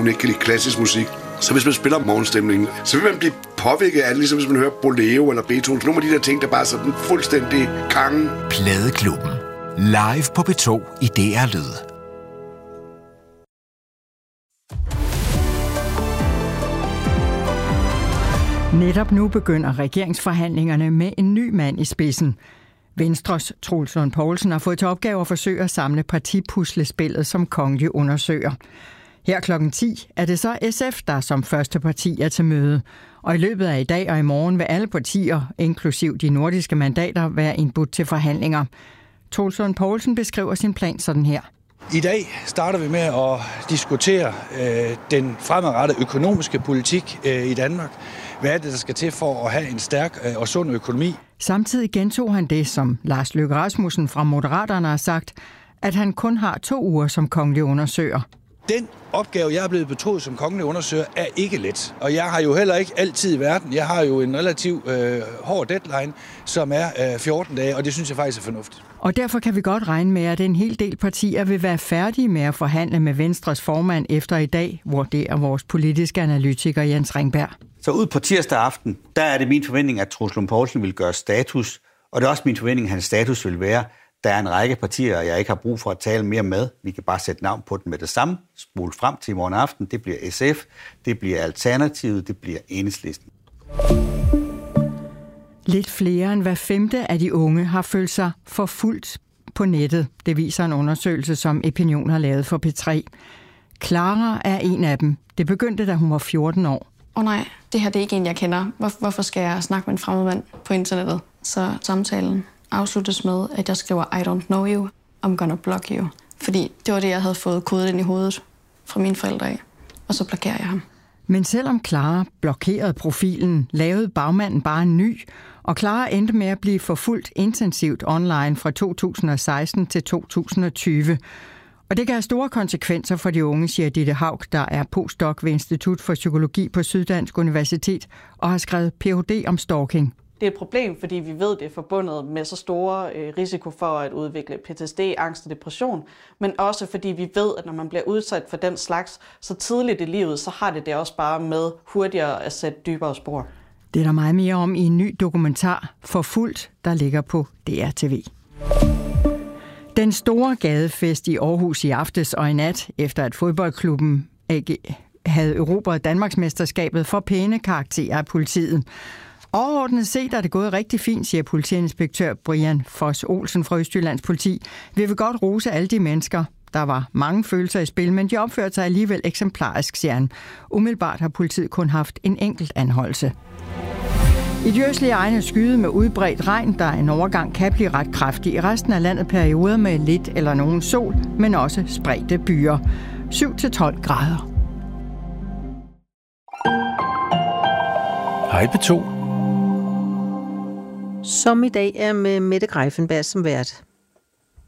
hun ikke kan lide klassisk musik. Så hvis man spiller morgenstemningen, så vil man blive påvirket af det, ligesom hvis man hører Bolero eller Beethoven. Nogle af de der ting, der bare er sådan fuldstændig kangen. Pladeklubben. Live på P2 i DR Lyd. Netop nu begynder regeringsforhandlingerne med en ny mand i spidsen. Venstres Troels Lund Poulsen har fået til opgave at forsøge at samle partipuslespillet som kongelig undersøger. Her klokken 10 er det så SF, der som første parti er til møde. Og i løbet af i dag og i morgen vil alle partier, inklusiv de nordiske mandater, være indbudt til forhandlinger. Troels Lund Poulsen beskriver sin plan sådan her. I dag starter vi med at diskutere den fremadrettede økonomiske politik i Danmark. Hvad er det, der skal til for at have en stærk og sund økonomi? Samtidig gentog han det, som Lars Løkke Rasmussen fra Moderaterne har sagt, at han kun har 2 uger som kongelig undersøger. Den opgave, jeg er blevet betroet som kongelig undersøger, er ikke let. Og jeg har jo heller ikke altid i verden. Jeg har jo en relativt hård deadline, som er 14 dage, og det synes jeg faktisk er fornuftigt. Og derfor kan vi godt regne med, at en hel del partier vil være færdige med at forhandle med Venstres formand efter i dag, vurderer vores politiske analytiker Jens Ringberg. Så ud på tirsdag aften, der er det min forventning, at Troels Lund Poulsen vil gøre status, og det er også min forventning, at hans status vil være, der er en række partier, jeg ikke har brug for at tale mere med. Vi kan bare sætte navn på dem med det samme. Spole frem til i morgen aften. Det bliver SF, det bliver Alternativet, det bliver Enhedslisten. Lidt flere end hver 5. af de unge har følt sig forfulgt på nettet. Det viser en undersøgelse, som Epinion har lavet for P3. Clara er en af dem. Det begyndte, da hun var 14 år. Nej, det her det er ikke en, jeg kender. Hvorfor skal jeg snakke med en fremmed mand på internettet? Så samtalen afsluttes med, at jeg skriver, I don't know you, I'm gonna block you. Fordi det var det, jeg havde fået kodet ind i hovedet fra mine forældre af. Og så blokerer jeg ham. Men selvom Clara blokerede profilen, lavede bagmanden bare en ny, og Clara endte med at blive forfulgt intensivt online fra 2016 til 2020. Og det kan have store konsekvenser for de unge, siger Ditte Haug, der er postdoc ved Institut for Psykologi på Syddansk Universitet og har skrevet Ph.D. om stalking. Det er et problem, fordi vi ved, det er forbundet med så store risiko for at udvikle PTSD, angst og depression, men også fordi vi ved, at når man bliver udsat for den slags så tidligt i livet, så har det også bare med hurtigere at sætte dybere spor. Det er der meget mere om i en ny dokumentar, Forfulgt, der ligger på DRTV. Den store gadefest i Aarhus i aftes og i nat, efter at fodboldklubben AG havde erobret Danmarksmesterskabet for pæne karakterer af politiet. Overordnet set er det gået rigtig fint, siger politiinspektør Brian Foss Olsen fra Østjyllands Politi. Vi vil godt rose alle de mennesker. Der var mange følelser i spil, men de opførte sig alligevel eksemplarisk, siger han. Umiddelbart har politiet kun haft en enkelt anholdelse. I de østlige egne skyde med udbredt regn, der en overgang kan blive ret kraftig. I resten af landet perioder med lidt eller nogen sol, men også spredte byer. 7-12 grader. Hej P2. Som i dag er med Mette Greiffenberg som vært.